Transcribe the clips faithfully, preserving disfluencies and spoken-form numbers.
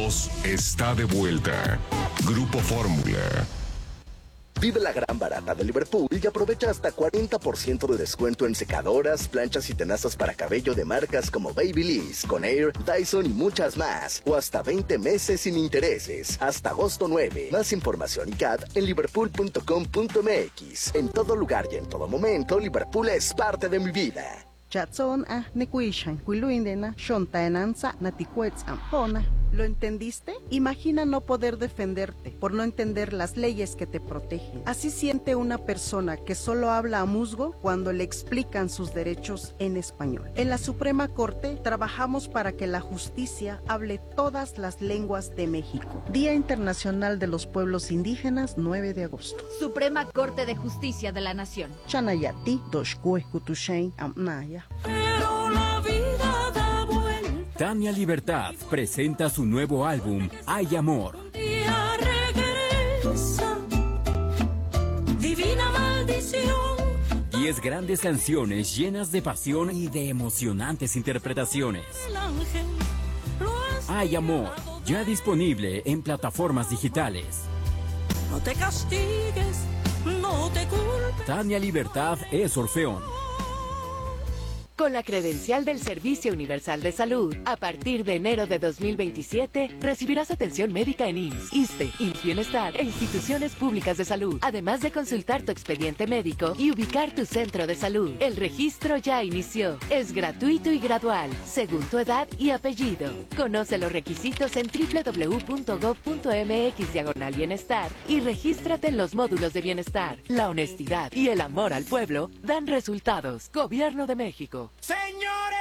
voz está de vuelta. Grupo Fórmula. Vive la gran barata de Liverpool y aprovecha hasta cuarenta por ciento de descuento en secadoras, planchas y tenazas para cabello de marcas como Babyliss, Conair, Dyson y muchas más. O hasta veinte meses sin intereses. Hasta agosto nueve. Más información y C A D en liverpool punto com punto m x. En todo lugar y en todo momento, Liverpool es parte de mi vida. Chatson a nekuishan, kuiluindena, shontaenanza, naticuetzam, ¿Lo entendiste? Imagina no poder defenderte por no entender las leyes que te protegen. Así siente una persona que solo habla a musgo cuando le explican sus derechos en español. En la Suprema Corte trabajamos para que la justicia hable todas las lenguas de México. Día Internacional de los Pueblos Indígenas, nueve de agosto. Suprema Corte de Justicia de la Nación. Chanayati, Doshkue, Kutushain, Amnaya. Pero la vida da vuelta. Tania Libertad presenta su nuevo álbum, Hay Amor. Día regresa, divina maldición. Diez grandes canciones llenas de pasión y de emocionantes interpretaciones. El ángel lo ha Hay Amor, ya disponible en plataformas digitales. No te castigues, no te culpes. Tania Libertad es Orfeón. Con la credencial del Servicio Universal de Salud, a partir de enero de dos mil veintisiete, recibirás atención médica en I M S S, ISSSTE, I M S S Bienestar e instituciones públicas de salud, además de consultar tu expediente médico y ubicar tu centro de salud. El registro ya inició. Es gratuito y gradual, según tu edad y apellido. Conoce los requisitos en doble u doble u doble u punto gob punto m x diagonal bienestar y regístrate en los módulos de bienestar. La honestidad y el amor al pueblo dan resultados. Gobierno de México. ¡Señores!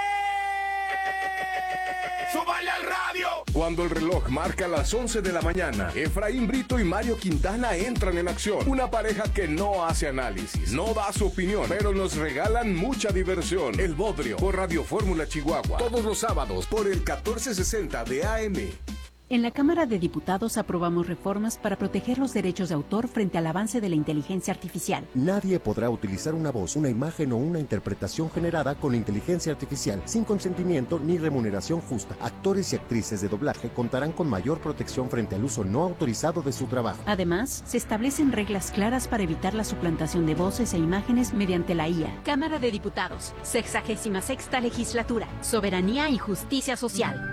¡Súbale al radio! Cuando el reloj marca las once de la mañana, Efraín Brito y Mario Quintana entran en acción. Una pareja que no hace análisis, no da su opinión, pero nos regalan mucha diversión. El Bodrio, por Radio Fórmula Chihuahua. Todos los sábados, por el catorce sesenta de A M. En la Cámara de Diputados aprobamos reformas para proteger los derechos de autor frente al avance de la inteligencia artificial. Nadie podrá utilizar una voz, una imagen o una interpretación generada con inteligencia artificial sin consentimiento ni remuneración justa. Actores y actrices de doblaje contarán con mayor protección frente al uso no autorizado de su trabajo. Además, se establecen reglas claras para evitar la suplantación de voces e imágenes mediante la I A. Cámara de Diputados, sexagésima sexta legislatura, soberanía y justicia social.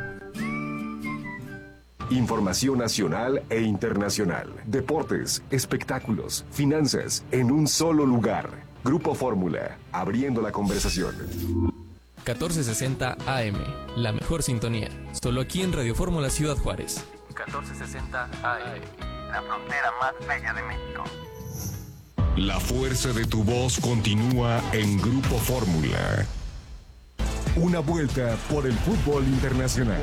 Información nacional e internacional, deportes, espectáculos, finanzas, en un solo lugar. Grupo Fórmula, abriendo la conversación. catorce sesenta A M, la mejor sintonía, solo aquí en Radio Fórmula Ciudad Juárez. catorce sesenta A M, la frontera más bella de México. La fuerza de tu voz continúa en Grupo Fórmula. Una vuelta por el fútbol internacional.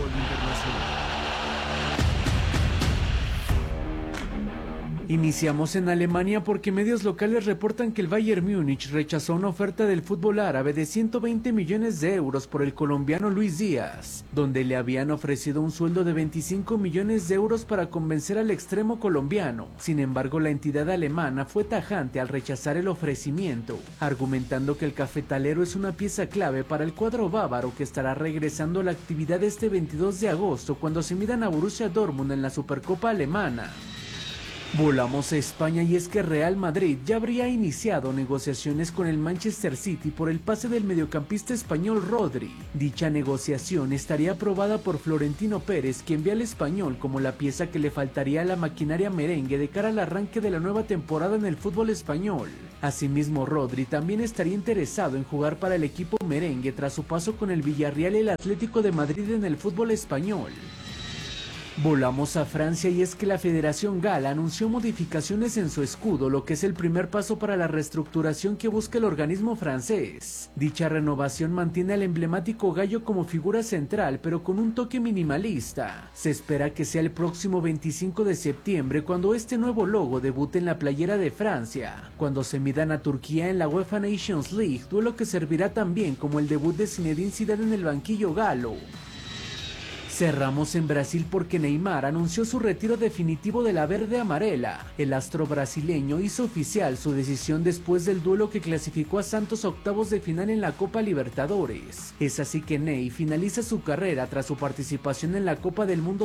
Iniciamos en Alemania porque medios locales reportan que el Bayern Múnich rechazó una oferta del fútbol árabe de ciento veinte millones de euros por el colombiano Luis Díaz, donde le habían ofrecido un sueldo de veinticinco millones de euros para convencer al extremo colombiano. Sin embargo, la entidad alemana fue tajante al rechazar el ofrecimiento, argumentando que el cafetalero es una pieza clave para el cuadro bávaro que estará regresando a la actividad este veintidós de agosto cuando se midan a Borussia Dortmund en la Supercopa Alemana. Volamos a España y es que Real Madrid ya habría iniciado negociaciones con el Manchester City por el pase del mediocampista español Rodri. Dicha negociación estaría aprobada por Florentino Pérez, quien ve al español como la pieza que le faltaría a la maquinaria merengue de cara al arranque de la nueva temporada en el fútbol español. Asimismo, Rodri también estaría interesado en jugar para el equipo merengue tras su paso con el Villarreal y el Atlético de Madrid en el fútbol español. Volamos a Francia y es que la Federación Gala anunció modificaciones en su escudo, lo que es el primer paso para la reestructuración que busca el organismo francés. Dicha renovación mantiene al emblemático gallo como figura central, pero con un toque minimalista. Se espera que sea el próximo veinticinco de septiembre cuando este nuevo logo debute en la playera de Francia, cuando se midan a Turquía en la UEFA Nations League, duelo que servirá también como el debut de Zinedine Zidane en el banquillo galo. Cerramos en Brasil porque Neymar anunció su retiro definitivo de la verde amarela. El astro brasileño hizo oficial su decisión después del duelo que clasificó a Santos a octavos de final en la Copa Libertadores. Es así que Ney finaliza su carrera tras su participación en la Copa del Mundo.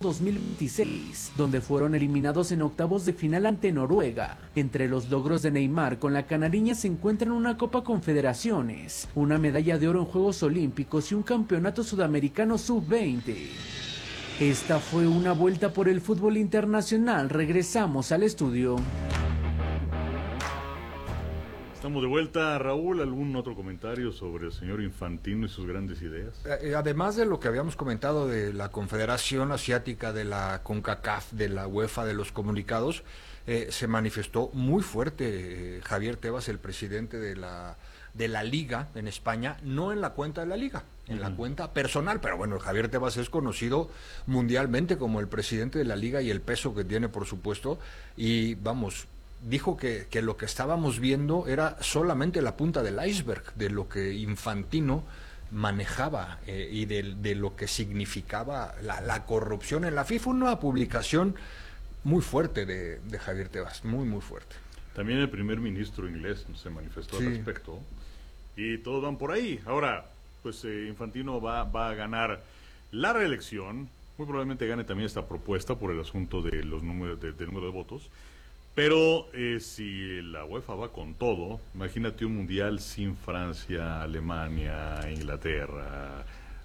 dos mil veintiséis, donde fueron eliminados en octavos de final ante Noruega. Entre los logros de Neymar con la canariña se encuentran una Copa Confederaciones, una medalla de oro en Juegos Olímpicos y un campeonato sudamericano sub veinte. Esta fue una vuelta por el fútbol internacional. Regresamos al estudio. Estamos de vuelta. Raúl, ¿algún otro comentario sobre el señor Infantino y sus grandes ideas? Eh, además de lo que habíamos comentado de la Confederación Asiática, de la CONCACAF, de la UEFA, de los comunicados, eh, se manifestó muy fuerte eh, Javier Tebas, el presidente de la, de la Liga en España, no en la cuenta de la Liga, en uh-huh. la cuenta personal, pero bueno, Javier Tebas es conocido mundialmente como el presidente de la Liga y el peso que tiene, por supuesto, y vamos... dijo que, que lo que estábamos viendo era solamente la punta del iceberg de lo que Infantino manejaba eh, y de, de lo que significaba la, la corrupción en la FIFA. Una publicación muy fuerte de, de Javier Tebas, muy, muy fuerte. También el primer ministro inglés se manifestó sí. al respecto y todos van por ahí. Ahora, pues eh, Infantino va, va a ganar la reelección, muy probablemente gane también esta propuesta por el asunto de los números de, del número de votos. Pero eh, si la UEFA va con todo, imagínate un mundial sin Francia, Alemania, Inglaterra,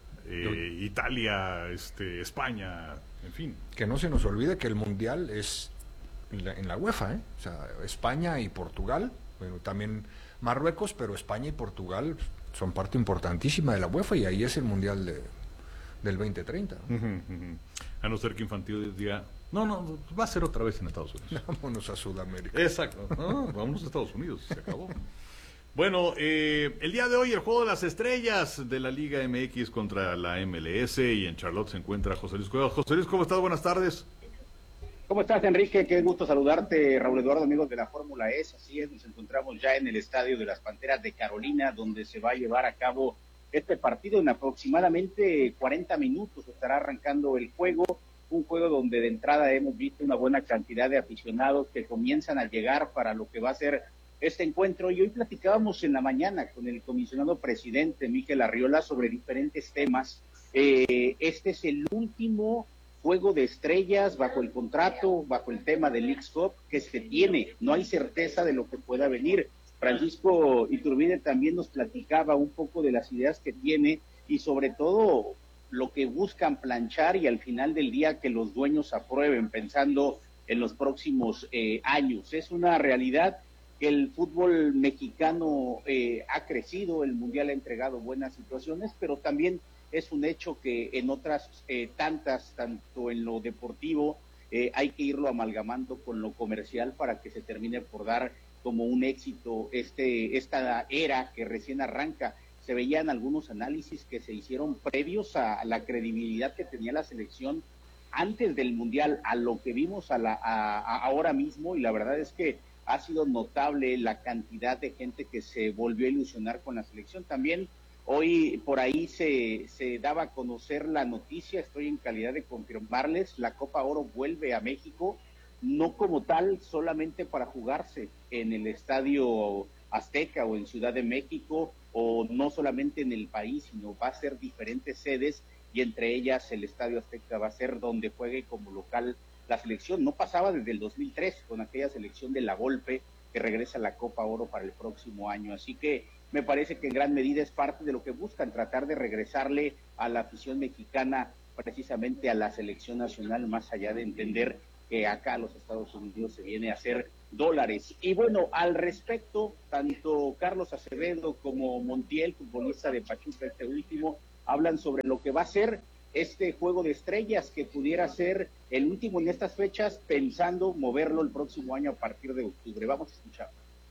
eh, Italia, este, España, en fin. Que no se nos olvide que el mundial es en la, en la UEFA, ¿eh? O sea, España y Portugal, bueno, también Marruecos, pero España y Portugal son parte importantísima de la UEFA y ahí es el mundial de, del veinte treinta. Uh-huh, uh-huh. A no ser que Infantino diga... No, no, va a ser otra vez en Estados Unidos. Vámonos a Sudamérica. Exacto, no, vámonos a Estados Unidos, se acabó. Bueno, eh, el día de hoy el juego de las estrellas de la Liga M X contra la M L S y en Charlotte se encuentra José Luis Cuevas. José Luis, ¿cómo estás? Buenas tardes. ¿Cómo estás, Enrique? Qué gusto saludarte, Raúl Eduardo, amigos de la Fórmula E. Así es, nos encontramos ya en el estadio de las Panteras de Carolina, donde se va a llevar a cabo este partido. En aproximadamente cuarenta minutos estará arrancando el juego. Un juego donde de entrada hemos visto una buena cantidad de aficionados que comienzan a llegar para lo que va a ser este encuentro. Y hoy platicábamos en la mañana con el comisionado presidente Mikel Arriola sobre diferentes temas. Eh, este es el último juego de estrellas bajo el contrato, bajo el tema del Leagues Cup que se tiene. No hay certeza de lo que pueda venir. Francisco Iturbide también nos platicaba un poco de las ideas que tiene y sobre todo lo que buscan planchar y al final del día que los dueños aprueben pensando en los próximos eh, años. Es una realidad que el fútbol mexicano eh, ha crecido, el Mundial ha entregado buenas situaciones, pero también es un hecho que en otras eh, tantas, tanto en lo deportivo, eh, hay que irlo amalgamando con lo comercial para que se termine por dar como un éxito este esta era que recién arranca. Se veían algunos análisis que se hicieron previos a la credibilidad que tenía la selección antes del Mundial, a lo que vimos a la, a, a ahora mismo, y la verdad es que ha sido notable la cantidad de gente que se volvió a ilusionar con la selección. También hoy por ahí se, se daba a conocer la noticia, estoy en calidad de confirmarles, la Copa Oro vuelve a México, no como tal, solamente para jugarse en el Estadio Azteca o en Ciudad de México, o no solamente en el país, sino va a ser diferentes sedes, y entre ellas el Estadio Azteca va a ser donde juegue como local la selección. No pasaba desde el dos mil tres con aquella selección de la Volpe que regresa a la Copa Oro para el próximo año, así que me parece que en gran medida es parte de lo que buscan, tratar de regresarle a la afición mexicana precisamente a la selección nacional, más allá de entender que acá a los Estados Unidos se viene a hacer dólares. Y bueno, al respecto, tanto Carlos Acevedo como Montiel, futbolista de Pachuca, este último, hablan sobre lo que va a ser este juego de estrellas, que pudiera ser el último en estas fechas, pensando moverlo el próximo año a partir de octubre. Vamos a escuchar.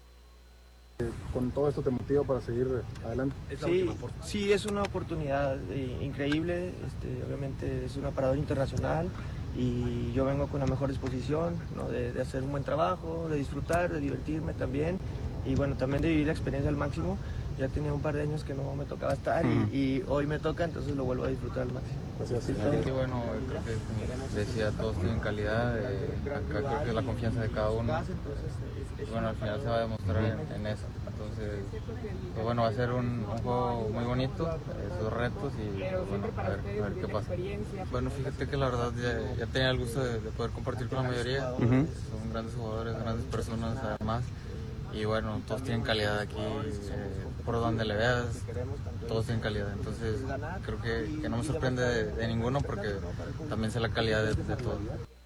¿Con todo esto te motiva para seguir adelante? Sí, sí, es una oportunidad eh, increíble, este, obviamente es un aparador internacional y yo vengo con la mejor disposición, ¿no? de, de hacer un buen trabajo, de disfrutar, de divertirme también y bueno, también de vivir la experiencia al máximo. Ya tenía un par de años que no me tocaba estar mm. y, y hoy me toca, entonces lo vuelvo a disfrutar al máximo. Pues sí, sí, bueno, creo que como decía, todos tienen calidad, eh, acá creo que es la confianza de cada uno. Y bueno, al final se va a demostrar en, en eso. entonces pues bueno, va a ser un, un juego muy bonito, esos retos y pues bueno, a ver, a ver qué pasa. Bueno, fíjate que la verdad ya, ya tenía el gusto de, de poder compartir con la mayoría, uh-huh. Son grandes jugadores, grandes personas además, y bueno, todos tienen calidad aquí, eh, por donde le veas, todos tienen calidad, entonces creo que, que no me sorprende de, de ninguno porque también sé la calidad de, de todos.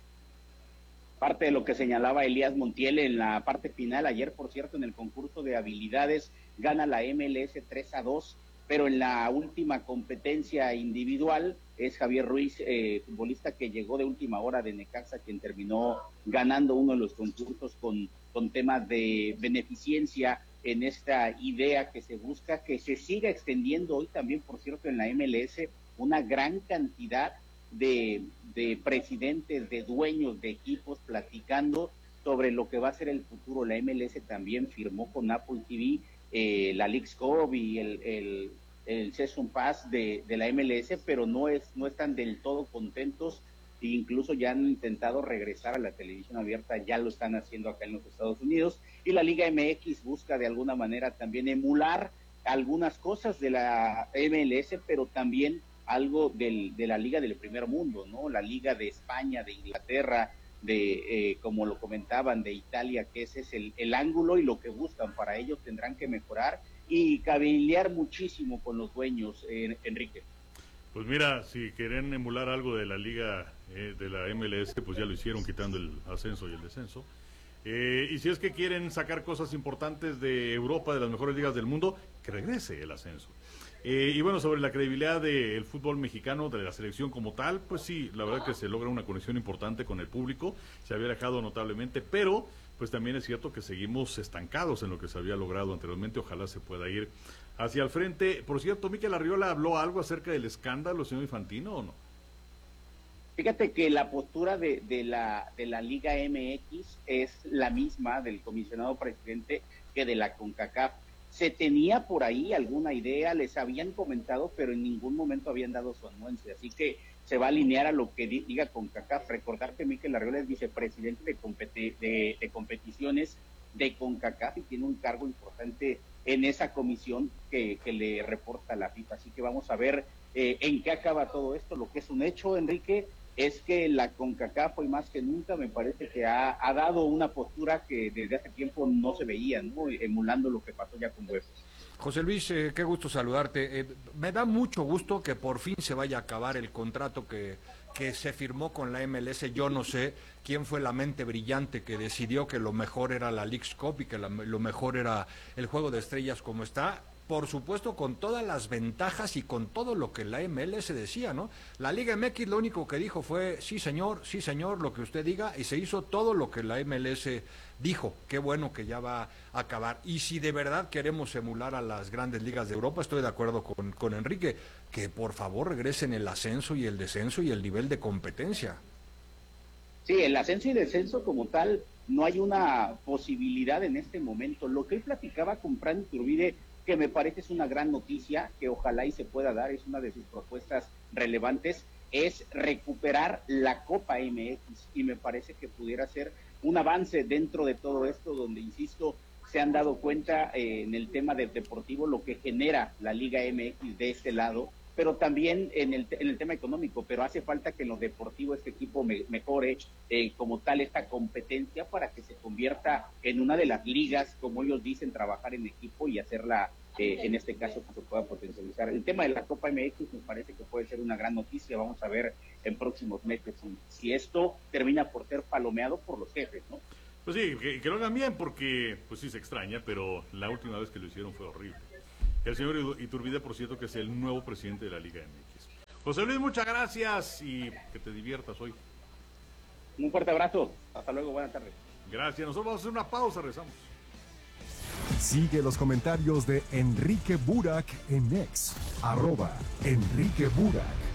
Parte de lo que señalaba Elías Montiel en la parte final, ayer por cierto en el concurso de habilidades gana la M L S tres a dos, pero en la última competencia individual es Javier Ruiz, eh, futbolista que llegó de última hora de Necaxa, quien terminó ganando uno de los concursos con, con temas de beneficencia en esta idea que se busca, que se siga extendiendo hoy también por cierto en la M L S una gran cantidad de, de presidentes, de dueños de equipos platicando sobre lo que va a ser el futuro. La M L S también firmó con Apple T V eh, la Leagues Cup y el, el, el Season Pass de, de la M L S, pero no es no están del todo contentos e incluso ya han intentado regresar a la televisión abierta, ya lo están haciendo acá en los Estados Unidos, y la Liga M X busca de alguna manera también emular algunas cosas de la M L S, pero también algo del, de la Liga del Primer Mundo, ¿no? La Liga de España, de Inglaterra, de, eh, como lo comentaban, de Italia, que ese es el, el ángulo y lo que buscan. Para ellos tendrán que mejorar y cabildear muchísimo con los dueños, eh, Enrique. Pues mira, si quieren emular algo de la Liga eh, de la M L S, pues ya lo hicieron quitando el ascenso y el descenso. Eh, y si es que quieren sacar cosas importantes de Europa, de las mejores ligas del mundo, que regrese el ascenso. Eh, y bueno, sobre la credibilidad del fútbol mexicano, de la selección como tal, pues sí, la verdad que se logra una conexión importante con el público, se había alejado notablemente, pero pues también es cierto que seguimos estancados en lo que se había logrado anteriormente, ojalá se pueda ir hacia el frente. Por cierto, Mikel Arriola habló algo acerca del escándalo, señor Infantino, ¿o no? Fíjate que la postura de, de, la, de la Liga M X es la misma del comisionado presidente que de la CONCACAF. Se tenía por ahí alguna idea, les habían comentado, pero en ningún momento habían dado su anuencia, así que se va a alinear a lo que diga CONCACAF. Recordar que Mikel Arriola es vicepresidente de, competi de, de competiciones de CONCACAF y tiene un cargo importante en esa comisión que, que le reporta a la FIFA, así que vamos a ver eh, en qué acaba todo esto. Lo que es un hecho, Enrique, es que la CONCACAF hoy más que nunca me parece que ha, ha dado una postura que desde hace tiempo no se veía, ¿no? Emulando lo que pasó ya con UEFA. José Luis, eh, qué gusto saludarte. Eh, me da mucho gusto que por fin se vaya a acabar el contrato que, que se firmó con la M L S. Yo no sé quién fue la mente brillante que decidió que lo mejor era la Leagues Cup y que la, lo mejor era el Juego de Estrellas como está. Por supuesto, con todas las ventajas y con todo lo que la M L S decía, ¿no? La Liga M X lo único que dijo fue, sí señor, sí señor, lo que usted diga, y se hizo todo lo que la M L S dijo. Qué bueno que ya va a acabar. Y si de verdad queremos emular a las grandes ligas de Europa, estoy de acuerdo con, con Enrique, que por favor regresen el ascenso y el descenso y el nivel de competencia. Sí, el ascenso y descenso como tal, no hay una posibilidad en este momento. Lo que él platicaba con Fran Iturbide, que me parece es una gran noticia, que ojalá y se pueda dar, es una de sus propuestas relevantes, es recuperar la Copa M X, y me parece que pudiera ser un avance dentro de todo esto, donde, insisto, se han dado cuenta eh, en el tema del deportivo lo que genera la Liga M X de este lado, pero también en el, en el tema económico, pero hace falta que en lo deportivo este equipo me, mejore eh, como tal esta competencia para que se convierta en una de las ligas, como ellos dicen, trabajar en equipo y hacerla, eh, en este caso, que se pueda potencializar. El tema de la Copa M X me parece que puede ser una gran noticia, vamos a ver en próximos meses si, si esto termina por ser palomeado por los jefes, ¿no? Pues sí, que, que lo hagan bien porque, pues sí se extraña, pero la última vez que lo hicieron fue horrible. El señor Iturbide, por cierto, que es el nuevo presidente de la Liga M X. José Luis, muchas gracias y que te diviertas hoy. Un fuerte abrazo. Hasta luego, buenas tardes. Gracias. Nosotros vamos a hacer una pausa, rezamos. Sigue los comentarios de Enrique Burak en X, arroba Enrique Burak.